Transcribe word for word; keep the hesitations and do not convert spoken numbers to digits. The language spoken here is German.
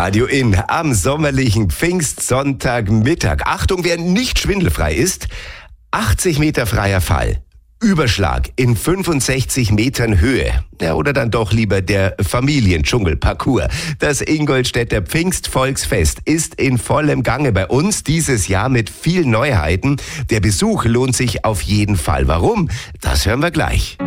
Radio In am sommerlichen Pfingstsonntagmittag. Achtung, wer nicht schwindelfrei ist, achtzig Meter freier Fall. Überschlag in fünfundsechzig Metern Höhe. Ja, oder dann doch lieber der Familiendschungelparcours. Das Ingolstädter Pfingstvolksfest ist in vollem Gange bei uns dieses Jahr mit vielen Neuheiten. Der Besuch lohnt sich auf jeden Fall. Warum? Das hören wir gleich.